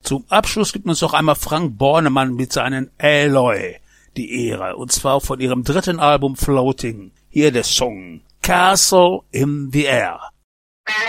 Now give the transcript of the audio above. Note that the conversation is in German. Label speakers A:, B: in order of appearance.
A: Zum Abschluss gibt uns noch einmal Frank Bornemann mit seinen Aloy die Ehre, und zwar von ihrem 3. Album Floating. Hier der Song Castle in the Air.